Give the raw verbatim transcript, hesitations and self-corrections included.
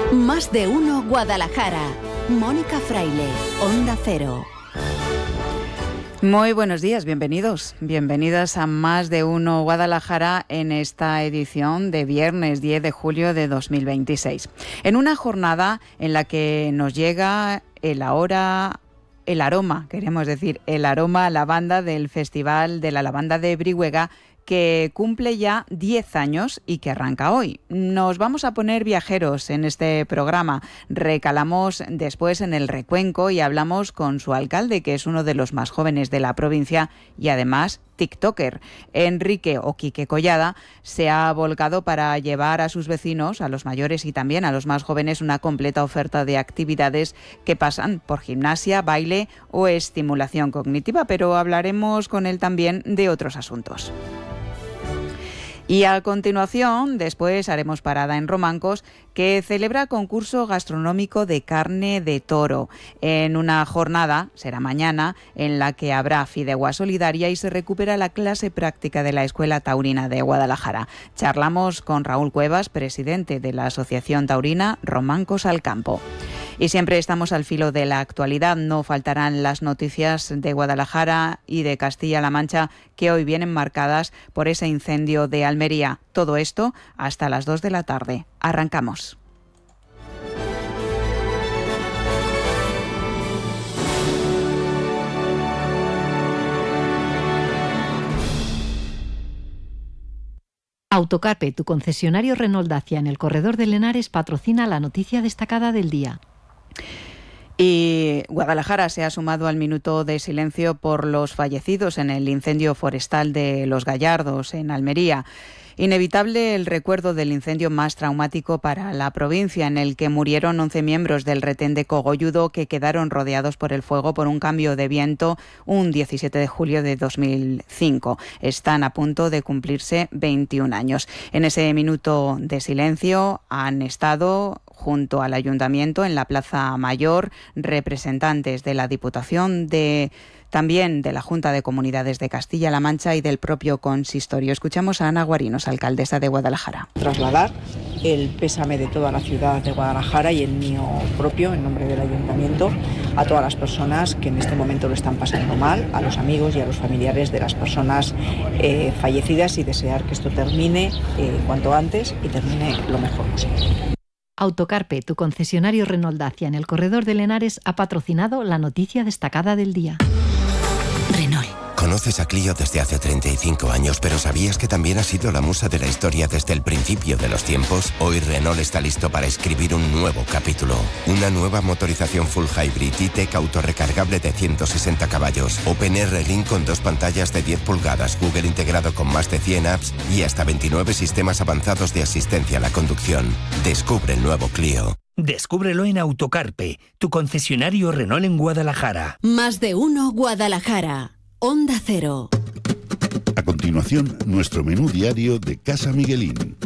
Más de uno Guadalajara. Mónica Fraile, Onda Cero. Muy buenos días, bienvenidos, bienvenidas a Más de uno Guadalajara en esta edición de viernes diez de julio de dos mil veintiséis. En una jornada en la que nos llega el ahora... el aroma, queremos decir, el aroma a lavanda del Festival de la Lavanda de Brihuega, que cumple ya diez años y que arranca hoy. Nos vamos a poner viajeros en este programa. Recalamos después en el Recuenco y hablamos con su alcalde, que es uno de los más jóvenes de la provincia y además tiktoker. Enrique o Quique Collada se ha volcado para llevar a sus vecinos, a los mayores y también a los más jóvenes, una completa oferta de actividades que pasan por gimnasia, baile o estimulación cognitiva, pero hablaremos con él también de otros asuntos. Y a continuación, después haremos parada en Romancos, que celebra concurso gastronómico de carne de toro, en una jornada, será mañana, en la que habrá fideuá solidaria y se recupera la clase práctica de la Escuela Taurina de Guadalajara. Charlamos con Raúl Cuevas, presidente de la Asociación Taurina Romancos al Campo. Y siempre estamos al filo de la actualidad. No faltarán las noticias de Guadalajara y de Castilla-La Mancha, que hoy vienen marcadas por ese incendio de Almería. Todo esto hasta las dos de la tarde. Arrancamos. Autocarpe, tu concesionario Renault Dacia en el corredor de Lenares, patrocina la noticia destacada del día. Y Guadalajara se ha sumado al minuto de silencio por los fallecidos en el incendio forestal de Los Gallardos, en Almería. Inevitable el recuerdo del incendio más traumático para la provincia, en el que murieron once miembros del retén de Cogolludo, que quedaron rodeados por el fuego por un cambio de viento un diecisiete de julio de dos mil cinco. Están a punto de cumplirse veintiún años. En ese minuto de silencio han estado, junto al Ayuntamiento, en la Plaza Mayor, representantes de la Diputación, de también de la Junta de Comunidades de Castilla-La Mancha y del propio consistorio. Escuchamos a Ana Guarinos, alcaldesa de Guadalajara. Trasladar el pésame de toda la ciudad de Guadalajara y el mío propio, en nombre del Ayuntamiento, a todas las personas que en este momento lo están pasando mal, a los amigos y a los familiares de las personas eh, fallecidas, y desear que esto termine eh, cuanto antes y termine lo mejor posible. Autocarpe, tu concesionario Renault Dacia en el corredor de Lenares, ha patrocinado la noticia destacada del día. Renault. Conoces a Clio desde hace treinta y cinco años, pero ¿sabías que también ha sido la musa de la historia desde el principio de los tiempos? Hoy Renault está listo para escribir un nuevo capítulo. Una nueva motorización full hybrid E-Tech autorrecargable de ciento sesenta caballos, OpenR Link con dos pantallas de diez pulgadas, Google integrado con más de cien apps y hasta veintinueve sistemas avanzados de asistencia a la conducción. Descubre el nuevo Clio. Descúbrelo en Autocarpe, tu concesionario Renault en Guadalajara. Más de uno Guadalajara. Onda Cero. A continuación, nuestro menú diario de Casa Miguelín.